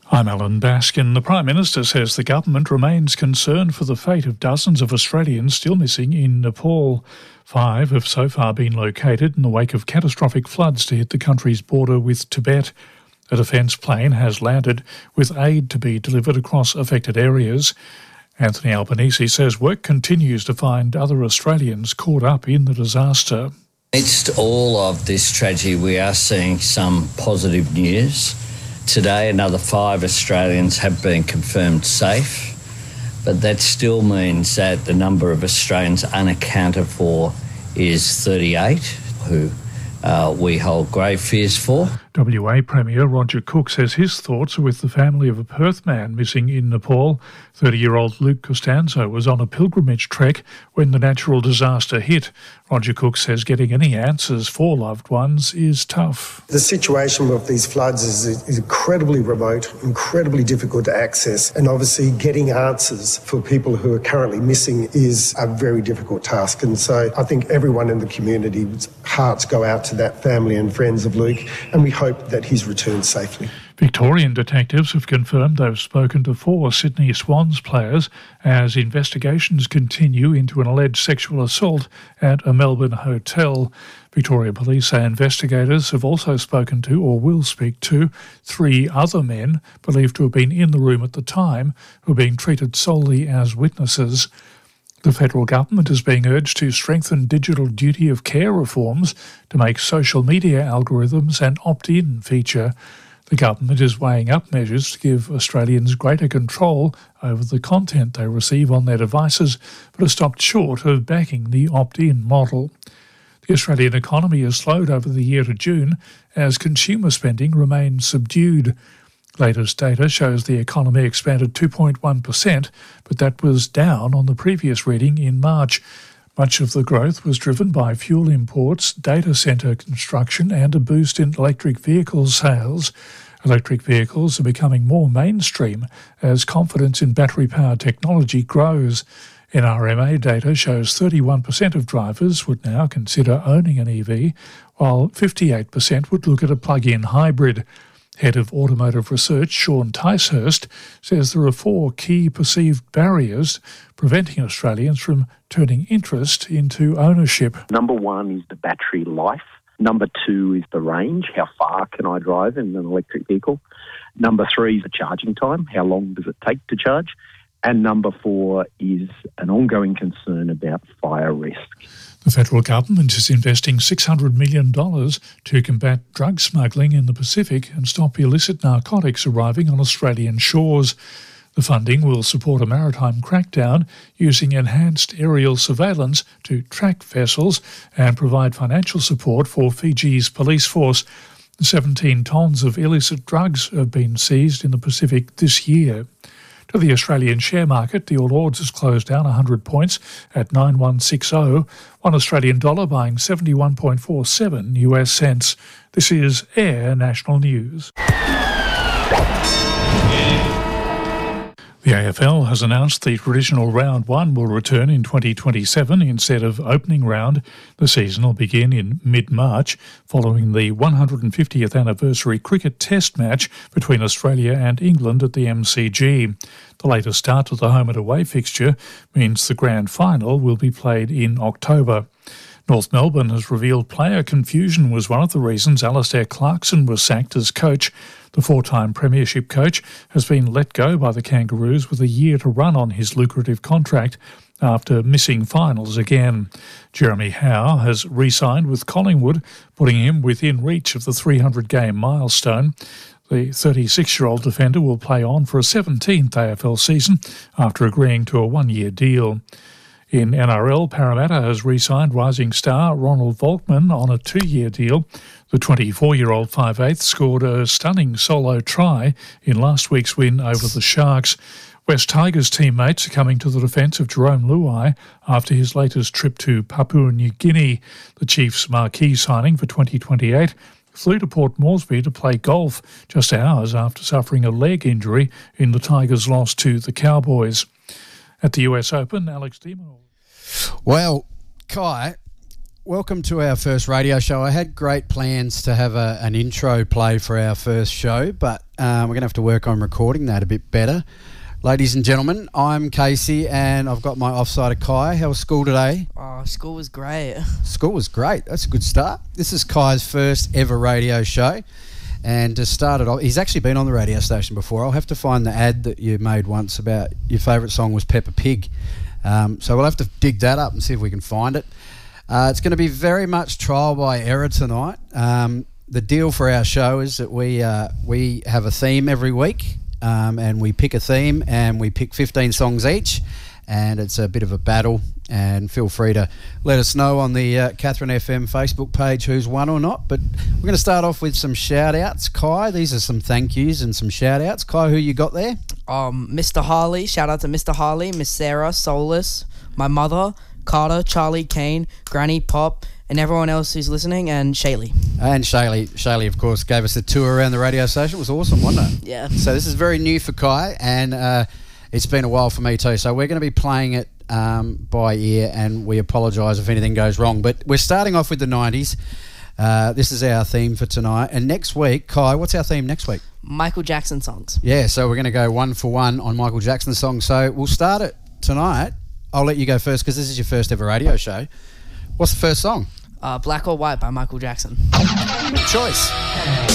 I'm Alan Baskin. The Prime Minister says the government remains concerned for the fate of dozens of Australians still missing in Nepal. 5 have so far been located in the wake of catastrophic floods to hit the country's border with Tibet. A defence plane has landed with aid to be delivered across affected areas. Anthony Albanese says work continues to find other Australians caught up in the disaster. Amidst all of this tragedy, we are seeing some positive news. Today, another 5 Australians have been confirmed safe, but that still means that the number of Australians unaccounted for is 38, who we hold grave fears for. WA Premier Roger Cook says his thoughts are with the family of a Perth man missing in Nepal. 30-year-old Luke Costanzo was on a pilgrimage trek when the natural disaster hit. Roger Cook says getting any answers for loved ones is tough. The situation of these floods is incredibly remote, incredibly difficult to access, and obviously getting answers for people who are currently missing is a very difficult task. And so I think everyone in the community's hearts go out to that family and friends of Luke, and we hope that he's returned safely. Victorian detectives have confirmed they've spoken to 4 Sydney Swans players as investigations continue into an alleged sexual assault at a Melbourne hotel. Victoria Police say investigators have also spoken to, or will speak to, 3 other men believed to have been in the room at the time who are being treated solely as witnesses. The federal government is being urged to strengthen digital duty of care reforms to make social media algorithms an opt-in feature. The government is weighing up measures to give Australians greater control over the content they receive on their devices, but has stopped short of backing the opt-in model. The Australian economy has slowed over the year to June as consumer spending remains subdued. Latest data shows the economy expanded 2.1%, but that was down on the previous reading in March. Much of the growth was driven by fuel imports, data centre construction and a boost in electric vehicle sales. Electric vehicles are becoming more mainstream as confidence in battery-powered technology grows. NRMA data shows 31% of drivers would now consider owning an EV, while 58% would look at a plug-in hybrid. Head of Automotive Research, Sean Ticehurst, says there are 4 key perceived barriers preventing Australians from turning interest into ownership. Number 1 is the battery life. Number 2 is the range. How far can I drive in an electric vehicle? Number 3 is the charging time. How long does it take to charge? And number 4 is an ongoing concern about fire risk. The federal government is investing $600 million to combat drug smuggling in the Pacific and stop illicit narcotics arriving on Australian shores. The funding will support a maritime crackdown using enhanced aerial surveillance to track vessels and provide financial support for Fiji's police force. 17 tonnes of illicit drugs have been seized in the Pacific this year. To the Australian share market, the All Ords has closed down 100 points at 9160, $1 Australian dollar buying 71.47 US cents. This is Air National News. The AFL has announced the traditional Round 1 will return in 2027 instead of opening round. The season will begin in mid-March following the 150th anniversary cricket test match between Australia and England at the MCG. The later start to the home and away fixture means the grand final will be played in October. North Melbourne has revealed player confusion was one of the reasons Alastair Clarkson was sacked as coach. The 4-time premiership coach has been let go by the Kangaroos with a year to run on his lucrative contract after missing finals again. Jeremy Howe has re-signed with Collingwood, putting him within reach of the 300-game milestone. The 36-year-old defender will play on for a 17th AFL season after agreeing to a 1-year deal. In NRL, Parramatta has re-signed rising star Ronald Volkman on a 2-year deal. The 24-year-old 5/8 scored a stunning solo try in last week's win over the Sharks. West Tigers teammates are coming to the defence of Jerome Luai after his latest trip to Papua New Guinea. The Chiefs' marquee signing for 2028 flew to Port Moresby to play golf just hours after suffering a leg injury in the Tigers' loss to the Cowboys. At the US Open, Alex de Minaur. Well, Kai, welcome to our first radio show. I had great plans to have an intro play for our first show, but we're going to have to work on recording that a bit better. Ladies and gentlemen, I'm Casey and I've got my offsider Kai. How was school today? Oh, school was great. School was great. That's a good start. This is Kai's first ever radio show. And to start it off, he's actually been on the radio station before. I'll have to find the ad that you made once about your favourite song was Peppa Pig. So we'll have to dig that up and see if we can find it. It's going to be very much trial by error tonight. The deal for our show is that we have a theme every week, and we pick a theme and we pick 15 songs each, and it's a bit of a battle. And feel free to let us know on the Catherine FM Facebook page who's won or not. But we're going to start off with some shout-outs. Kai, these are some thank yous and some shout-outs. Kai, who you got there? Mr. Harley, shout out to Mr. Harley, Miss Sarah, Solus, my mother, Carter, Charlie, Kane, Granny, Pop, and everyone else who's listening, and Shaylee. And Shaylee, of course, gave us a tour around the radio station. It was awesome, wasn't it? Yeah. So this is very new for Kai, and it's been a while for me too. So we're going to be playing it by ear, and we apologise if anything goes wrong. But we're starting off with the 90s. This is our theme for tonight. And next week, Kai, what's our theme next week? Michael Jackson songs. Yeah, so we're going to go 1 for 1 on Michael Jackson songs. So we'll start it tonight. I'll let you go first because this is your first ever radio show. What's the first song? Black or White by Michael Jackson. Good choice.